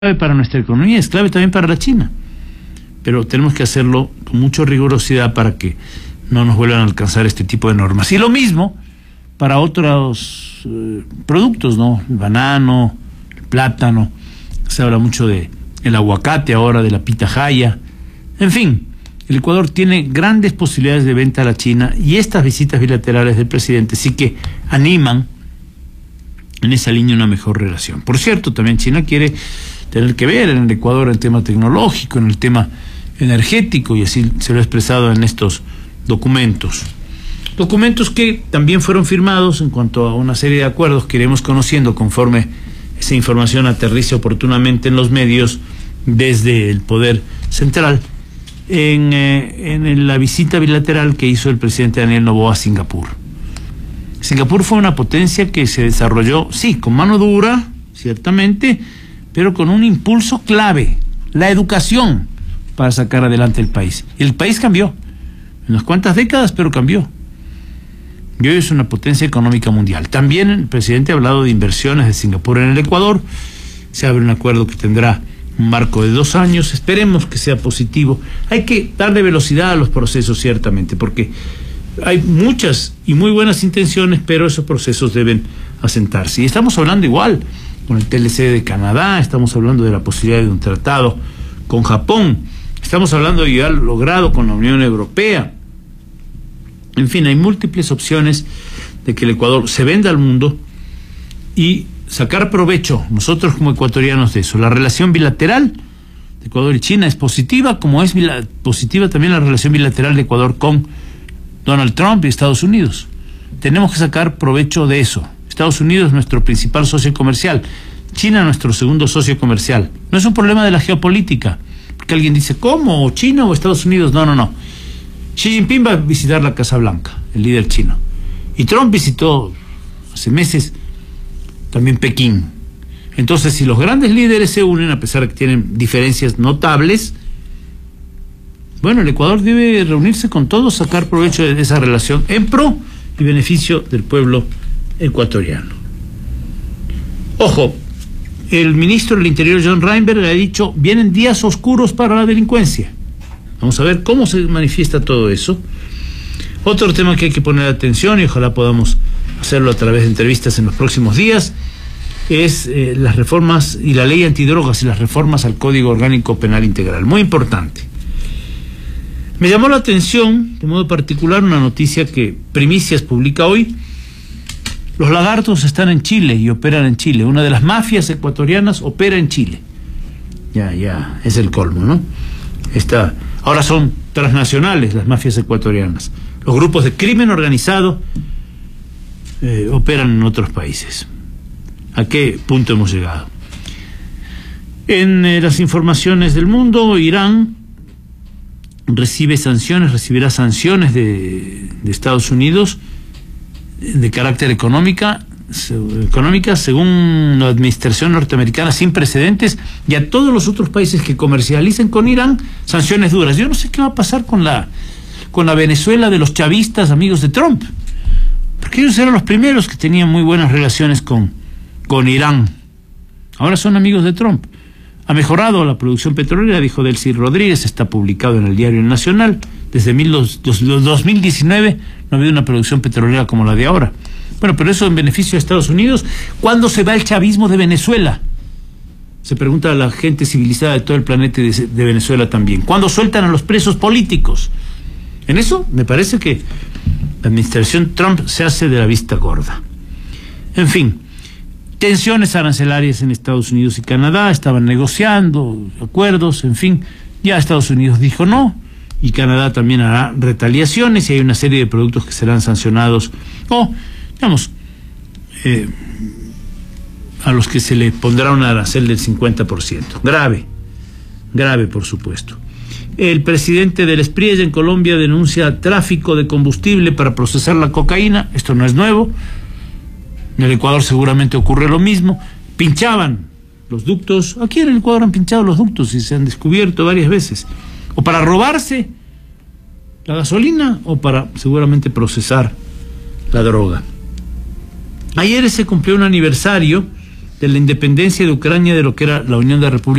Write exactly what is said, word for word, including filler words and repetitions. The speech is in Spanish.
clave para nuestra economía, es clave también para la China, pero tenemos que hacerlo con mucha rigurosidad para que no nos vuelvan a alcanzar este tipo de normas. Y lo mismo para otros eh, productos, ¿no? El banano, el plátano, se habla mucho de el aguacate ahora, de la pitahaya, en fin, el Ecuador tiene grandes posibilidades de venta a la China y estas visitas bilaterales del presidente sí que animan en esa línea una mejor relación. Por cierto, también China quiere tener que ver en el Ecuador en el tema tecnológico, en el tema energético, y así se lo ha expresado en estos documentos. Documentos que también fueron firmados en cuanto a una serie de acuerdos que iremos conociendo conforme esa información aterrice oportunamente en los medios desde el Poder Central, en, eh, en la visita bilateral que hizo el presidente Daniel Noboa a Singapur. Singapur fue una potencia que se desarrolló, sí, con mano dura, ciertamente, pero con un impulso clave, la educación, para sacar adelante el país. Y el país cambió, en unas cuantas décadas, pero cambió. Y hoy es una potencia económica mundial. También el presidente ha hablado de inversiones de Singapur en el Ecuador. Se abre un acuerdo que tendrá un marco de dos años. Esperemos que sea positivo. Hay que darle velocidad a los procesos, ciertamente, porque hay muchas y muy buenas intenciones, pero esos procesos deben asentarse. Y estamos hablando igual con el T L C de Canadá, estamos hablando de la posibilidad de un tratado con Japón, estamos hablando de ya logrado con la Unión Europea. En fin, hay múltiples opciones de que el Ecuador se venda al mundo y sacar provecho, nosotros como ecuatorianos, de eso. La relación bilateral de Ecuador y China es positiva, como es positiva también la relación bilateral de Ecuador con Donald Trump y Estados Unidos. Tenemos que sacar provecho de eso. Estados Unidos es nuestro principal socio comercial, China nuestro segundo socio comercial. No es un problema de la geopolítica, porque alguien dice, ¿cómo? ¿China o Estados Unidos? No, no, no. Xi Jinping va a visitar la Casa Blanca, el líder chino. Y Trump visitó hace meses también Pekín. Entonces, si los grandes líderes se unen, a pesar de que tienen diferencias notables, bueno, el Ecuador debe reunirse con todos, sacar provecho de esa relación en pro y beneficio del pueblo ecuatoriano. Ojo, el ministro del Interior, John Reinberg, ha dicho, vienen días oscuros para la delincuencia. Vamos a ver cómo se manifiesta todo eso. Otro tema que hay que poner atención, y ojalá podamos hacerlo a través de entrevistas en los próximos días, es eh, las reformas y la ley antidrogas y las reformas al Código Orgánico Penal Integral. Muy importante. Me llamó la atención, de modo particular, una noticia que Primicias publica hoy. Los lagartos están en Chile y operan en Chile. Una de las mafias ecuatorianas opera en Chile. Ya, ya, es el colmo, ¿no? Esta, ahora son transnacionales las mafias ecuatorianas. Los grupos de crimen organizado eh, operan en otros países. ¿A qué punto hemos llegado? En eh, las informaciones del mundo, Irán recibe sanciones, recibirá sanciones de, de Estados Unidos de carácter económica, económica, según la administración norteamericana, sin precedentes, y a todos los otros países que comercialicen con Irán, sanciones duras. Yo no sé qué va a pasar con la, con la Venezuela de los chavistas, amigos de Trump, porque ellos eran los primeros que tenían muy buenas relaciones con, con Irán. Ahora son amigos de Trump. Ha mejorado la producción petrolera, dijo Delcy Rodríguez, está publicado en el Diario Nacional. Desde dos mil diecinueve no ha habido una producción petrolera como la de ahora. Bueno, pero eso en beneficio de Estados Unidos. ¿Cuándo se va el chavismo de Venezuela? Se pregunta a la gente civilizada de todo el planeta de, de Venezuela también. ¿Cuándo sueltan a los presos políticos? En eso me parece que la administración Trump se hace de la vista gorda. En fin, tensiones arancelarias en Estados Unidos y Canadá, estaban negociando acuerdos, en fin, ya Estados Unidos dijo no, y Canadá también hará retaliaciones, y hay una serie de productos que serán sancionados, o, digamos, eh, a los que se le pondrá un arancel del cincuenta por ciento. Grave, grave, por supuesto. El presidente del Espriella en Colombia denuncia tráfico de combustible para procesar la cocaína. Esto no es nuevo. En el Ecuador seguramente ocurre lo mismo. Pinchaban los ductos. Aquí en el Ecuador han pinchado los ductos y se han descubierto varias veces. O para robarse la gasolina o para seguramente procesar la droga. Ayer se cumplió un aniversario de la independencia de Ucrania de lo que era la Unión de Repúblicas